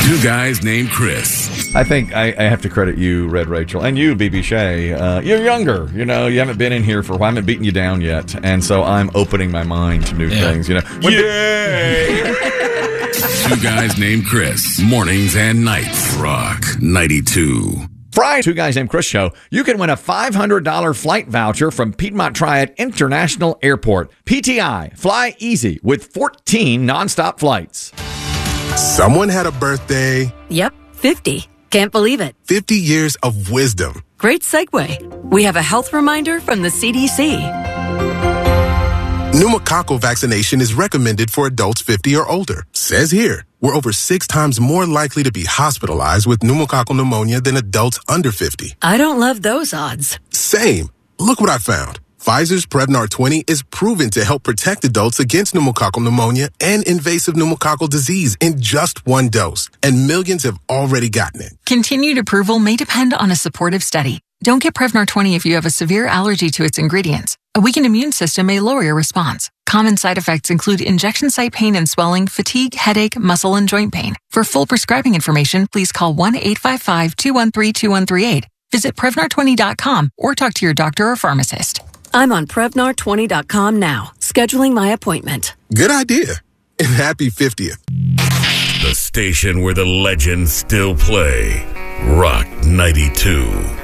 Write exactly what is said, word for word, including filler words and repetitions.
Two guys named Chris. I think I, I have to credit you, Red Rachel, and you, B B Shay. Uh, you're younger, you know. You haven't been in here for a while. I haven't beaten you down yet, and so I'm opening my mind to new Yeah. things. You know. When Yay! Two guys named Chris. Mornings and nights. Rock ninety-two. Friday, Two Guys Named Chris show, you can win a five hundred dollars flight voucher from Piedmont Triad International Airport. P T I, fly easy with fourteen nonstop flights. Someone had a birthday. Yep, fifty. Can't believe it. fifty years of wisdom. Great segue. We have a health reminder from the C D C. Pneumococcal vaccination is recommended for adults fifty or older. Says here, we're over six times more likely to be hospitalized with pneumococcal pneumonia than adults under fifty. I don't love those odds. Same. Look what I found. Pfizer's Prevnar twenty is proven to help protect adults against pneumococcal pneumonia and invasive pneumococcal disease in just one dose. And millions have already gotten it. Continued approval may depend on a supportive study. Don't get Prevnar twenty if you have a severe allergy to its ingredients. A weakened immune system may lower your response. Common side effects include injection site pain and swelling, fatigue, headache, muscle, and joint pain. For full prescribing information, please call one eight five five, two one three, two one three eight. Visit Prevnar twenty dot com or talk to your doctor or pharmacist. I'm on Prevnar twenty dot com now, scheduling my appointment. Good idea. And happy fiftieth. The station where the legends still play. Rock ninety-two.